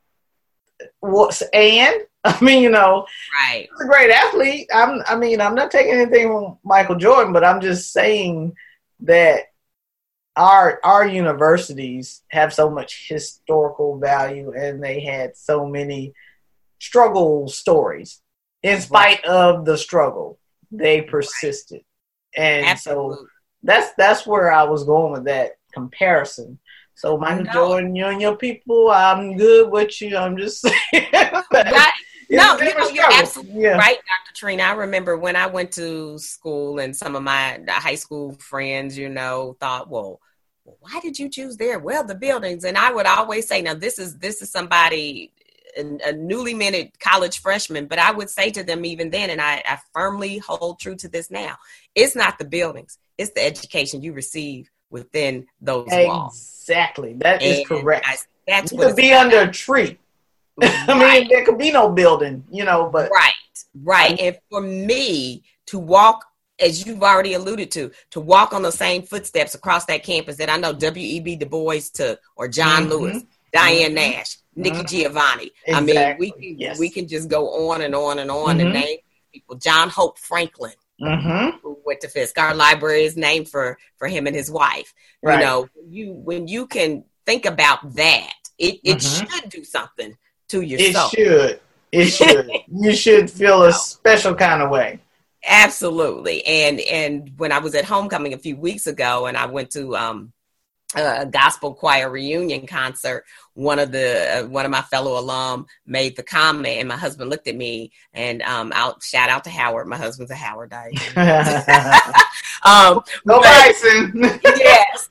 Speaker 3: what's and I mean, you know,
Speaker 4: right?
Speaker 3: He's a great athlete. I'm. I mean, I'm not taking anything from Michael Jordan, but I'm just saying that our our universities have so much historical value, and they had so many struggle stories. In spite right. of the struggle, they persisted, right. and Absolutely. so that's that's where I was going with that comparison. So Michael no. Jordan, you and your people, I'm good with you. I'm just saying.
Speaker 4: That, no, you know, you're absolutely yeah. right, Doctor Trina. I remember when I went to school and some of my high school friends, you know, thought, well, why did you choose there? Well, the buildings. And I would always say, now this is this is somebody, a, a newly minted college freshman, but I would say to them even then, and I, I firmly hold true to this now, it's not the buildings, it's the education you receive within those
Speaker 3: exactly.
Speaker 4: walls.
Speaker 3: Exactly. That is and correct. I,
Speaker 4: that's
Speaker 3: you
Speaker 4: what
Speaker 3: could be about. Under a tree. Right. I mean, there could be no building, you know, but.
Speaker 4: Right, right. I, and for me to walk, as you've already alluded to, to walk on the same footsteps across that campus that I know W E B Du Bois took, or John mm-hmm. Lewis, Diane mm-hmm. Nash, Nikki mm-hmm. Giovanni. Exactly. I mean, we can, yes. we can just go on and on and on mm-hmm. and name people. John Hope Franklin.
Speaker 3: Mm-hmm.
Speaker 4: Who went to Fisk. Our library is named for, for him and his wife. Right. You know, you when you can think about that, it, it mm-hmm. should do something to yourself.
Speaker 3: It should. It should. You should feel a special kind of way.
Speaker 4: Absolutely. And and when I was at homecoming a few weeks ago, and I went to um, a gospel choir reunion concert, one of the uh, one of my fellow alum made the comment, and my husband looked at me, and um, I'll shout out to Howard. My husband's a Howardite. um,
Speaker 3: Go Bison.
Speaker 4: Yes,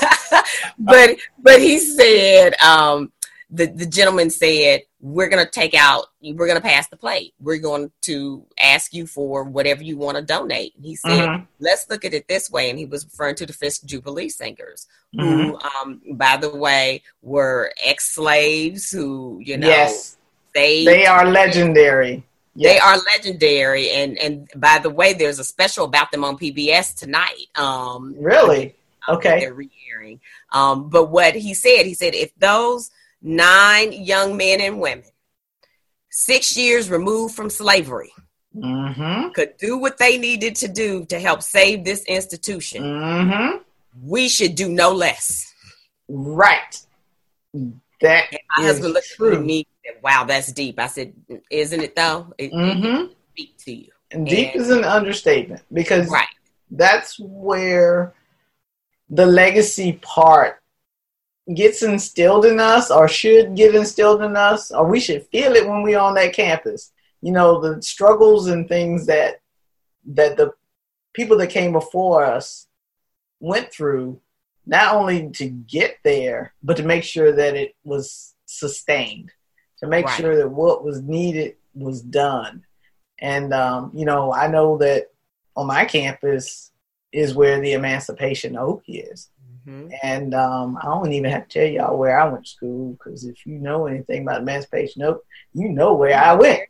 Speaker 4: but but he said um, the the gentleman said, we're going to take out, we're going to pass the plate. We're going to ask you for whatever you want to donate. And he said, mm-hmm. let's look at it this way. And he was referring to the Fisk Jubilee Singers, mm-hmm. who, um, by the way, were ex-slaves who, you know,
Speaker 3: yes.
Speaker 4: they,
Speaker 3: they are legendary.
Speaker 4: Yes. They are legendary. And, and by the way, there's a special about them on P B S tonight. Um,
Speaker 3: really? Okay.
Speaker 4: They're re-airing. Um, but what he said, he said, if those nine young men and women, six years removed from slavery,
Speaker 3: mm-hmm.
Speaker 4: could do what they needed to do to help save this institution,
Speaker 3: mm-hmm.
Speaker 4: we should do no less.
Speaker 3: Right. That
Speaker 4: and my
Speaker 3: is
Speaker 4: husband looked
Speaker 3: true.
Speaker 4: at me and said, wow, that's deep. I said, isn't it though? It,
Speaker 3: mm-hmm.
Speaker 4: it speaks to you.
Speaker 3: And deep and, is an understatement, because
Speaker 4: right.
Speaker 3: that's where the legacy part gets instilled in us, or should get instilled in us, or we should feel it when we're on that campus. You know, the struggles and things that that the people that came before us went through, not only to get there, but to make sure that it was sustained, to make right. sure that what was needed was done. And, um, you know, I know that on my campus is where the Emancipation Oak is. Mm-hmm. And um, I don't even have to tell y'all where I went to school, because if you know anything about Emancipation Oak, you know where I went.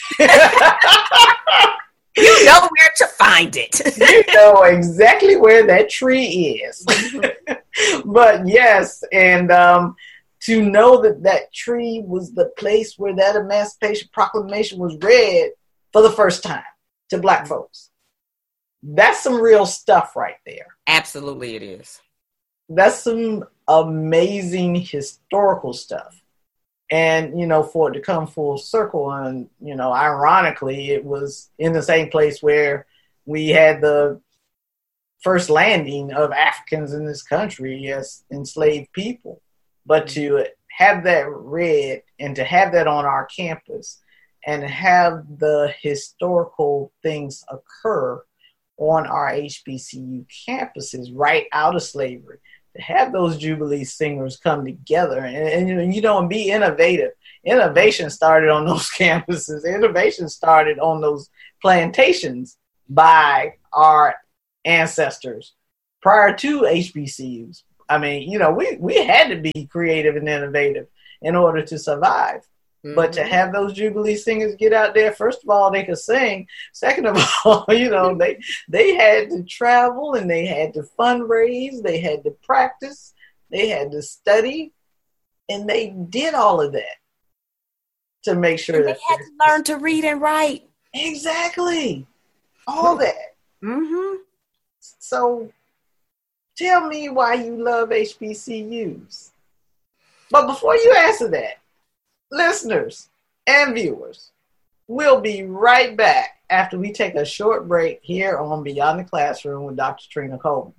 Speaker 4: You know where to find it.
Speaker 3: You know exactly where that tree is. But yes, and um, to know that that tree was the place where that Emancipation Proclamation was read for the first time to Black folks. That's some real stuff right there.
Speaker 4: Absolutely it is.
Speaker 3: That's some amazing historical stuff. And, you know, for it to come full circle, and, you know, ironically, it was in the same place where we had the first landing of Africans in this country as enslaved people. But to have that read and to have that on our campus and have the historical things occur on our H B C U campuses right out of slavery, to have those Jubilee Singers come together and, and you know, you know, and be innovative. Innovation started on those campuses. Innovation started on those plantations by our ancestors prior to H B C Us. I mean, you know, we, we had to be creative and innovative in order to survive. Mm-hmm. But to have those Jubilee singers get out there, first of all, they could sing. Second of all, you know, they they had to travel and they had to fundraise. They had to practice. They had to study. And they did all of that to make sure
Speaker 4: and
Speaker 3: that
Speaker 4: they had to learn to read and write.
Speaker 3: Exactly. All that.
Speaker 4: Mm-hmm.
Speaker 3: So tell me why you love H B C Us. But before you answer that, listeners and viewers, we'll be right back after we take a short break here on Beyond the Classroom with Doctor Trina Coleman.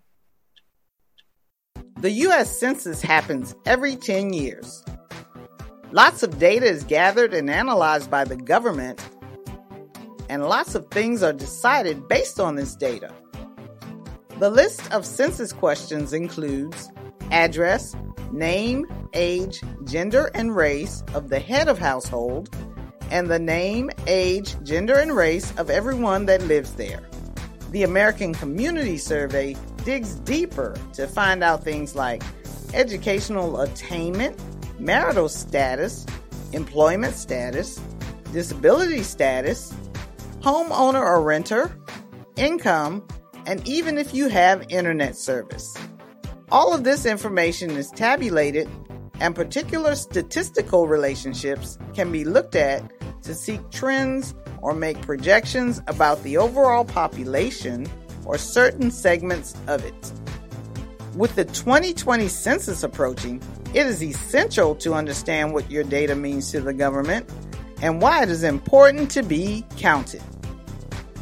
Speaker 5: The U S Census happens every ten years. Lots of data is gathered and analyzed by the government, and lots of things are decided based on this data. The list of census questions includes address, name, age, gender, and race of the head of household, and the name, age, gender, and race of everyone that lives there. The American Community Survey digs deeper to find out things like educational attainment, marital status, employment status, disability status, homeowner or renter, income, and even if you have internet service. All of this information is tabulated, and particular statistical relationships can be looked at to seek trends or make projections about the overall population or certain segments of it. With the twenty twenty census approaching, it is essential to understand what your data means to the government and why it is important to be counted.